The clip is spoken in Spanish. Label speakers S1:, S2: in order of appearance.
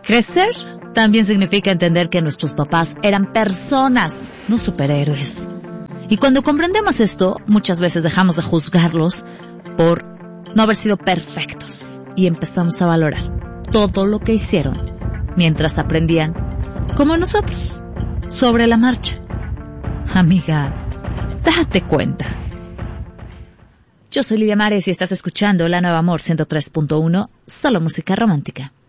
S1: Crecer también significa entender que nuestros papás eran personas, no superhéroes. Y cuando comprendemos esto, muchas veces dejamos de juzgarlos por no haber sido perfectos y empezamos a valorar todo lo que hicieron mientras aprendían, como nosotros, sobre la marcha. Amiga, date cuenta. Yo soy Lidia Mares y estás escuchando La Nueva Amor 103.1, solo música romántica.